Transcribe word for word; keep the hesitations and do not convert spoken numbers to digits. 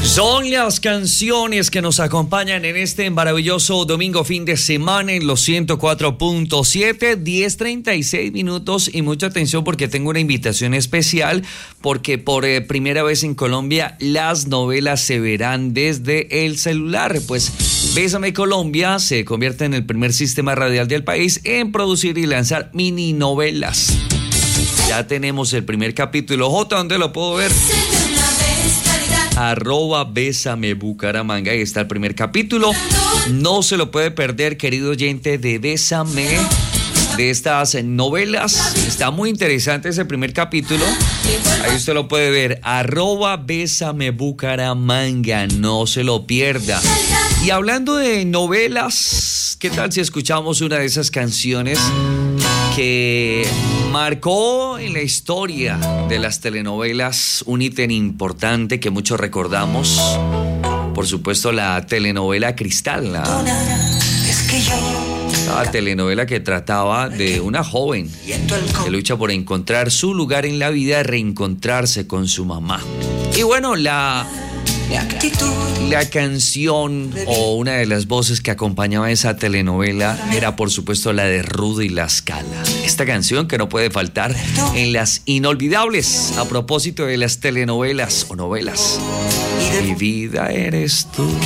Son las canciones que nos acompañan en este maravilloso domingo fin de semana en los ciento cuatro punto siete, diez treinta y seis minutos, y mucha atención porque tengo una invitación especial, porque por eh, primera vez en Colombia las novelas se verán desde el celular. Pues Bésame Colombia se convierte en el primer sistema radial del país en producir y lanzar mini novelas. Ya tenemos el primer capítulo. Jota, ¿dónde lo puedo ver? Arroba Bésame Bucaramanga. Ahí está el primer capítulo. No se lo puede perder, querido oyente de Bésame, de estas novelas. Está muy interesante ese primer capítulo. Ahí usted lo puede ver. Arroba Bésame Bucaramanga. No se lo pierda. Y hablando de novelas, ¿qué tal si escuchamos una de esas canciones que marcó en la historia de las telenovelas un ítem importante que muchos recordamos? Por supuesto, la telenovela Cristal, la, la telenovela que trataba de una joven que lucha por encontrar su lugar en la vida, reencontrarse con su mamá. Y bueno, la... La canción o una de las voces que acompañaba esa telenovela era, por supuesto, la de Rudy La Scala. Esta canción que no puede faltar en las inolvidables a propósito de las telenovelas o novelas. Mi vida eres tú.